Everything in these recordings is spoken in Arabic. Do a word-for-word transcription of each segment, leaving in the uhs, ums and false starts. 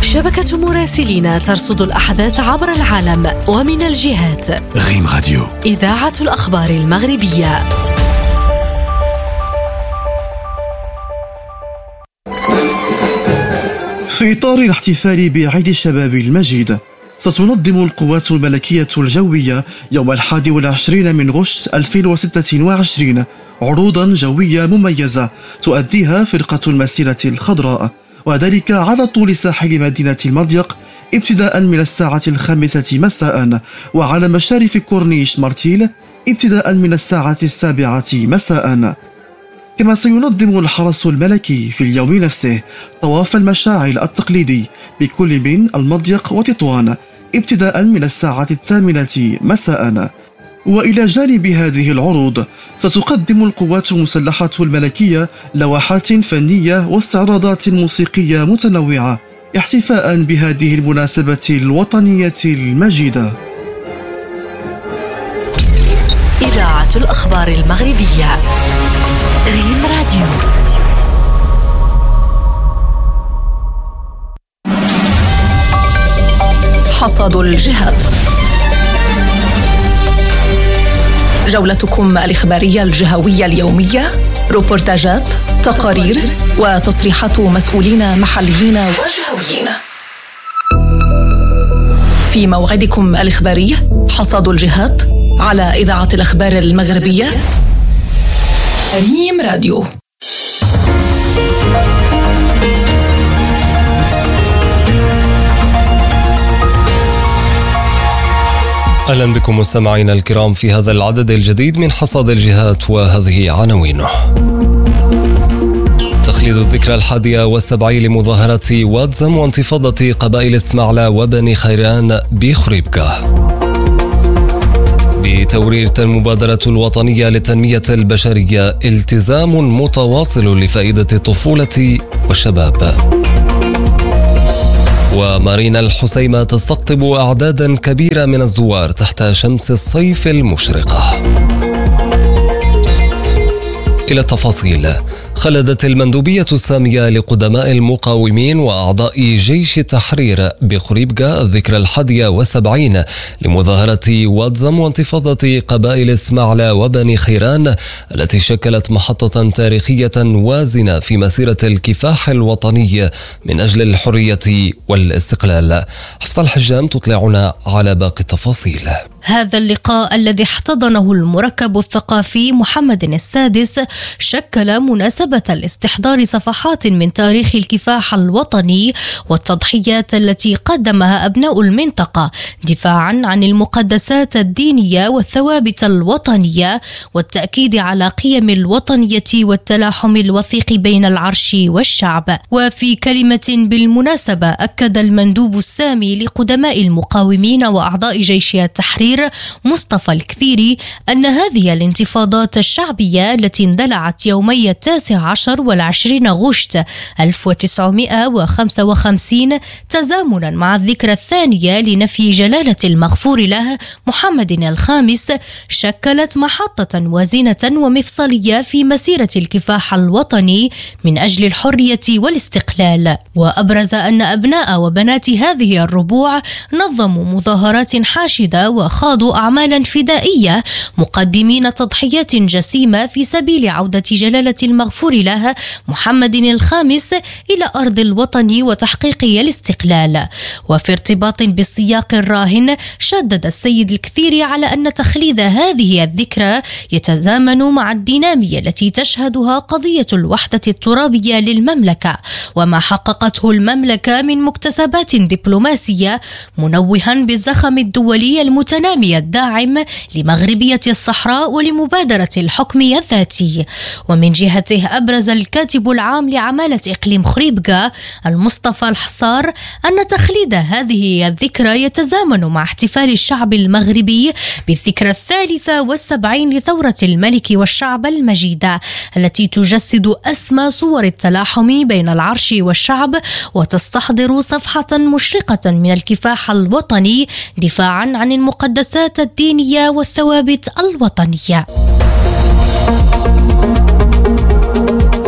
شبكة مراسلين ترصد الأحداث عبر العالم ومن الجهات. ريم راديو، إذاعة الأخبار المغربية. في إطار الاحتفال بعيد الشباب المجيد، ستنظم القوات الملكية الجوية يوم الحادي والعشرين من غشت ألفين وستة وعشرين عروضا جوية مميزة تؤديها فرقة المسيرة الخضراء، وذلك على طول ساحل مدينة المضيق ابتداء من الساعة الخامسة مساء، وعلى مشارف كورنيش مارتيل ابتداء من الساعة السابعة مساء. كما سينظم الحرس الملكي في اليوم نفسه طواف المشاعل التقليدي بكل من المضيق وتطوان ابتداء من الساعة الثامنة مساء. وإلى جانب هذه العروض، ستقدم القوات المسلحة الملكية لوحات فنية واستعراضات موسيقية متنوعة احتفاء بهذه المناسبة الوطنية المجيدة. إذاعة الأخبار المغربية، ريم راديو. حصاد الجهات، جولتكم الإخبارية الجهوية اليومية، روبورتاجات، تقارير وتصريحات مسؤولين محليين وجهويين. في موعدكم الإخباري حصاد الجهات على إذاعة الأخبار المغربية، ريم راديو. أهلا بكم مستمعينا الكرام في هذا العدد الجديد من حصاد الجهات، وهذه عناوينه. تخليد الذكرى الحادية والسبعين لمظاهرة واتزم وانتفاضة قبائل اسماعلة وبني خيران بخريبكة. بتورير المبادرة الوطنية للتنمية البشرية التزام متواصل لفائدة الطفولة والشباب. ومارينا الحسيمة تستقطب أعدادا كبيرة من الزوار تحت شمس الصيف المشرقة. إلى التفاصيل. خلدت المندوبية السامية لقدماء المقاومين وأعضاء جيش التحرير بخريبكة الذكرى الحادية والسبعين لمظاهرة واتزم وانتفاضة قبائل اسماعلة وبني خيران التي شكلت محطة تاريخية وازنة في مسيرة الكفاح الوطني من أجل الحرية والاستقلال. حفصة الحجام تطلعنا على باقي التفاصيل. هذا اللقاء الذي احتضنه المركب الثقافي محمد السادس شكل مناسبة لاستحضار صفحات من تاريخ الكفاح الوطني والتضحيات التي قدمها أبناء المنطقة دفاعا عن المقدسات الدينية والثوابت الوطنية والتأكيد على قيم الوطنية والتلاحم الوثيق بين العرش والشعب. وفي كلمة بالمناسبة أكد المندوب السامي لقدماء المقاومين وأعضاء جيش التحرير مصطفى الكثيري أن هذه الانتفاضات الشعبية التي اندلعت يومي التاسع عشر والعشرين غشت ألف وتسعمائة وخمسة وخمسين تزامنا مع الذكرى الثانية لنفي جلالة المغفور له محمد الخامس شكلت محطة وازنة ومفصلية في مسيرة الكفاح الوطني من أجل الحرية والاستقلال. وأبرز أن أبناء وبنات هذه الربوع نظموا مظاهرات حاشدة وخاضوا أعمالا فدائية مقدمين تضحيات جسيمة في سبيل عودة جلالة المغفور له محمد الخامس إلى أرض الوطن وتحقيق الاستقلال. وفي ارتباط بالسياق الراهن شدد السيد الكثيري على أن تخليد هذه الذكرى يتزامن مع الدينامية التي تشهدها قضية الوحدة الترابية للمملكة وما حققته المملكة من مكتسبات دبلوماسية، منوها بالزخم الدولي المتنامي الداعم لمغربية الصحراء ولمبادرة الحكم الذاتي. ومن جهته أبرز الكاتب العام لعمالة إقليم خريبكة المصطفى الحصار أن تخليد هذه الذكرى يتزامن مع احتفال الشعب المغربي بالذكرى الثالثة والسبعين لثورة الملك والشعب المجيدة التي تجسد أسمى صور التلاحم بين العرش والشعب وتستحضر صفحة مشرقة من الكفاح الوطني دفاعا عن المقدسات الدينية والثوابت الوطنية.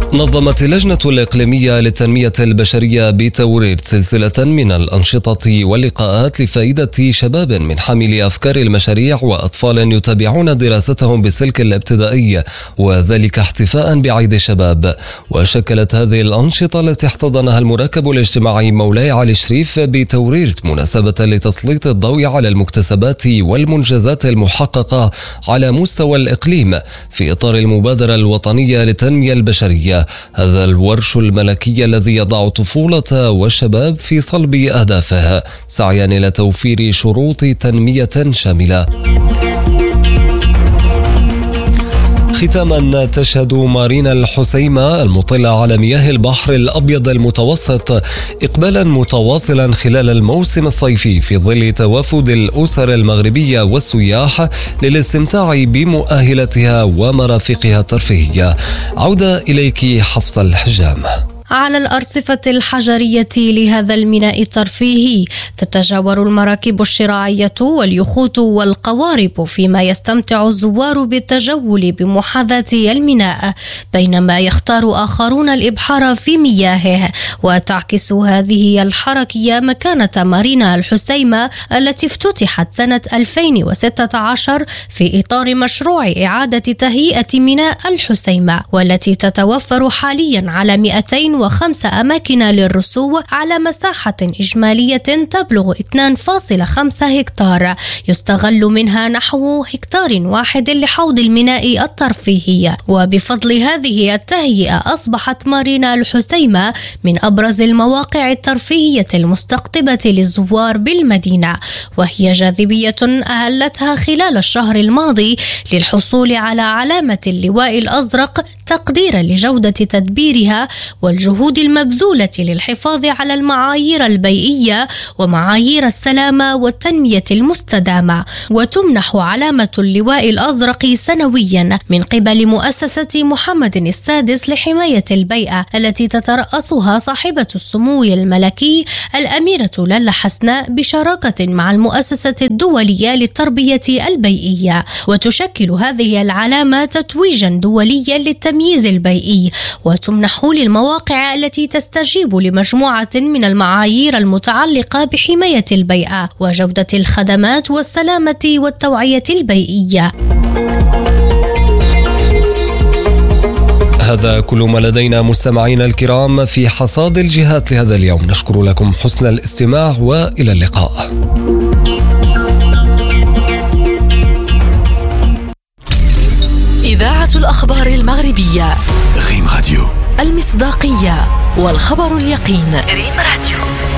نظمت اللجنة الإقليمية للتنمية البشرية بتوريد سلسلة من الأنشطة واللقاءات لفائدة شباب من حاملي أفكار المشاريع وأطفال يتابعون دراستهم بالسلك الابتدائي، وذلك احتفاء بعيد الشباب. وشكلت هذه الأنشطة التي احتضنها المركب الاجتماعي مولاي علي الشريف بتوريد مناسبة لتسليط الضوء على المكتسبات والمنجزات المحققة على مستوى الإقليم في إطار المبادرة الوطنية للتنمية البشرية. هذا الورش الملكي الذي يضع الطفولة والشباب في صلب أهدافه سعيا إلى توفير شروط تنمية شاملة. ختاما، تشهد مارينا الحسيمة المطلة على مياه البحر الأبيض المتوسط إقبالا متواصلا خلال الموسم الصيفي في ظل توافد الأسر المغربية والسياح للاستمتاع بمؤهلاتها ومرافقها الترفيهية. عودة إليك حفص الحجام. على الأرصفة الحجرية لهذا الميناء الترفيهي تتجاور المراكب الشراعية واليخوت والقوارب، فيما يستمتع الزوار بالتجول بمحاذاة الميناء، بينما يختار آخرون الإبحار في مياهه. وتعكس هذه الحركية مكانة مارينا الحسيمة التي افتتحت سنة ألفين وستة عشر في إطار مشروع إعادة تهيئة ميناء الحسيمة، والتي تتوفر حاليا على مئتين وخمسة أماكن للرسو على مساحة إجمالية تبلغ اثنين فاصلة خمسة هكتار، يستغل منها نحو هكتار واحد لحوض الميناء الترفيهي. وبفضل هذه التهيئة أصبحت مارينا الحسيمة من أبرز المواقع الترفيهية المستقطبة للزوار بالمدينة، وهي جاذبية أهلتها خلال الشهر الماضي للحصول على علامة اللواء الأزرق تقديرا لجودة تدبيرها والجهود المبذولة للحفاظ على المعايير البيئية ومعايير السلامة والتنمية المستدامة. وتمنح علامة اللواء الأزرق سنويا من قبل مؤسسة محمد السادس لحماية البيئة التي تترأسها صاحبة السمو الملكي الأميرة لالا حسناء بشراكة مع المؤسسة الدولية للتربية البيئية. وتشكل هذه العلامة تتويجا دوليا للتمييز البيئي، وتمنح للمواقع التي تستجيب لمجموعة من المعايير المتعلقة بحماية البيئة وجودة الخدمات والسلامة والتوعية البيئية. هذا كل ما لدينا مستمعينا الكرام في حصاد الجهات لهذا اليوم. نشكر لكم حسن الاستماع وإلى اللقاء. إذاعة الأخبار المغربية، ريم راديو، المصداقية والخبر اليقين. ريم راديو.